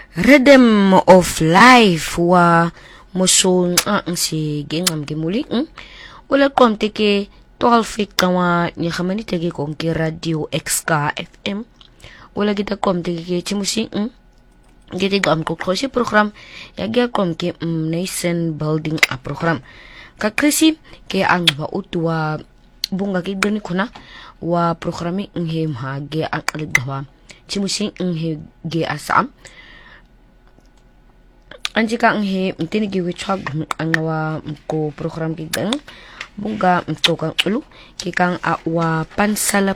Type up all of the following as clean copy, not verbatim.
Rhythm of life wa muso ang si gengam ke muli wala komte ke 12 kawa ni khamani tege kong ke radio XK FM wala kita komte ke chimusi gede gam ko khosi program ya ga kom ke nation building a program ka krisi ke ang ba utwa bunga ke gani kuna wa programi nghem ha ge ang alidwa chimusi nghe ge asam anjika nghe mtini gi wichag ang wa ko program ki gang bunga mtoka ulu ki kang wa pansalap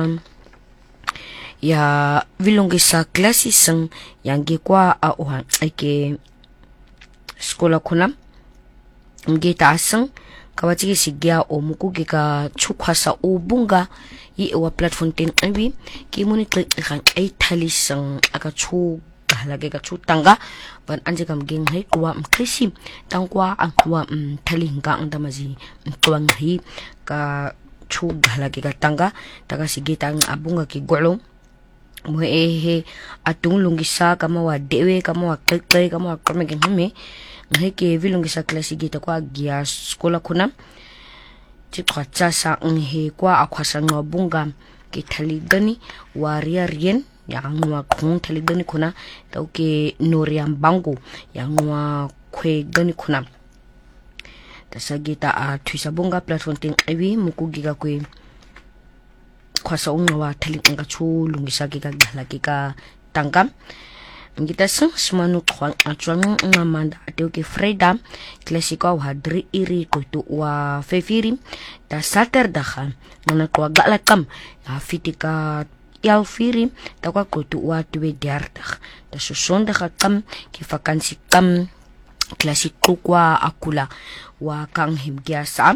ya vilongi sa klase sang yang gi kwa uhan ay ke skola kuna ngi taasang kawachi sigya o muku gi ka chukwa sa o bunga i wa platform ten abi ki muni click kan ay talisang aka chu halage ka chutanga ban anje kam ging hai kwa mkrisi tangkwa ang kwa thalingka ang damaji kwang hi ka chu halage ka tanga taga sigitang abunga ki golong mo he atung lungisa kama wa dewe kama wa kay kama wa kame ging hame ngai ke vilungisa klase gita kwa gya skola kuna chikwacha sa he kwa akwasa ngabunga ki thaligani waria rien yang wa kung taligani kuna tau ke Noriam Bango yang wa kwe gani kuna tasagita tuisa bunga platform ting ewi muku giga kwe kwasa unga wa talinga chu lungisa giga galaki ka tangkam ngita sang semanu kwang achuang ngamanda ateu ke Freda klasiko wa dri iri kutu wa fefiri ta saterdaha ngana kwa galakam fitika Yalfiri takwa kutu wa tuwe diardag da susonda kam ki vakansi kam klasiko kwa akula wa kang himgiasa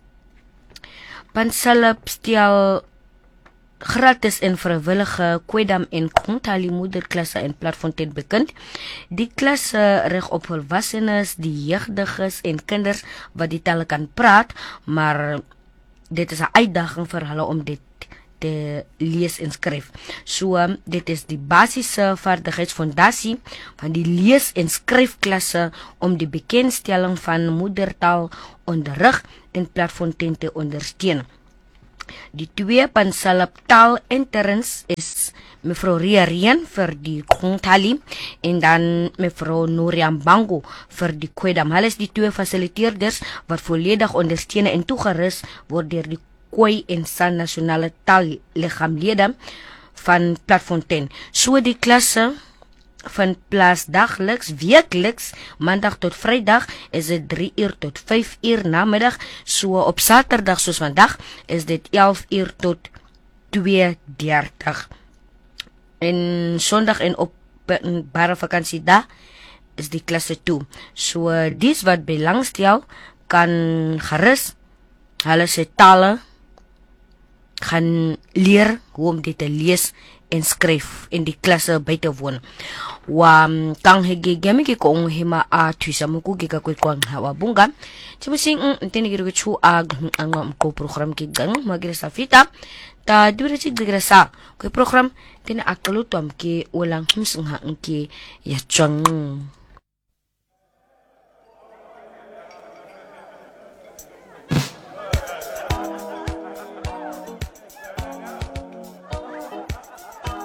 pansalap stial gratis en vrijwillige kwedam en kontali moederklasse en platfontein bekend. Die klasse richt op volwassenes, die jeugdiges en kinders wat die talen kan praat, maar dit is een uitdaging vir hulle om dit te lees en skryf. So dit is die basiese vaardigheidsfondasie van die lees en skryfklasse om die bekendstelling van moedertaal onderrig en platfontein te ondersteun. Die twee pansalap taal interns is mevrou Ria Rien vir die Kongtali en dan mevrou Noriam Bango vir die Kwedam. Hulle is die twee fasiliteerders wat volledig ondersteun en toegerus word deur die Khoi en San nasionale taalliggaamlede van Platfontein. So die klasse van plaas dageliks, wekeliks, maandag tot vrydag is dit 3 uur tot 5 uur namiddag. So op saterdag soos vandag is dit 11 uur tot 2:30. En sondag en op bare vakansie da is die klasse 2. So dis wat belangstel kan gerus hulle se tale gaan leer hoe om dit te lees en skryf in die klasse by te woon. Wa kang hege gemi ki kong hima tuisa muku giga kwe kwang hawa bunga. Chimusing ntini giru chu ang ko program ki gang magire sa fita. Ta dure chik digra sa kwe program tina akalutom ki walang humsang haang ki yachang.